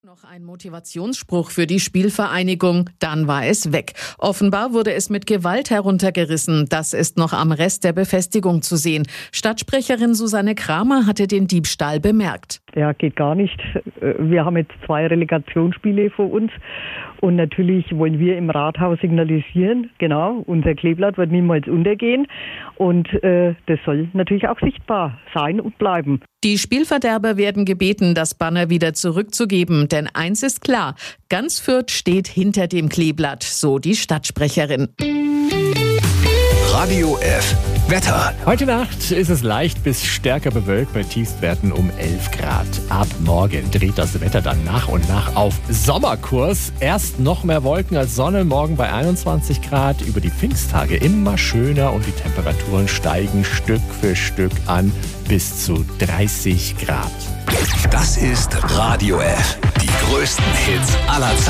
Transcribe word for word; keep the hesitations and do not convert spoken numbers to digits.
Noch ein Motivationsspruch für die Spielvereinigung, dann war es weg. Offenbar wurde es mit Gewalt heruntergerissen. Das ist noch am Rest der Befestigung zu sehen. Stadtsprecherin Susanne Kramer hatte den Diebstahl bemerkt. Ja, geht gar nicht. Wir haben jetzt zwei Relegationsspiele vor uns und natürlich wollen wir im Rathaus signalisieren, genau, unser Kleeblatt wird niemals untergehen und äh, das soll natürlich auch sichtbar sein und bleiben. Die Spielverderber werden gebeten, das Banner wieder zurückzugeben, denn eins ist klar, ganz Fürth steht hinter dem Kleeblatt, so die Stadtsprecherin. Radio F. Wetter. Heute Nacht ist es leicht bis stärker bewölkt bei Tiefstwerten um elf Grad. Ab morgen dreht das Wetter dann nach und nach auf Sommerkurs. Erst noch mehr Wolken als Sonne, morgen bei einundzwanzig Grad. Über die Pfingsttage immer schöner und die Temperaturen steigen Stück für Stück an bis zu dreißig Grad. Das ist Radio F. Die größten Hits aller Zeiten.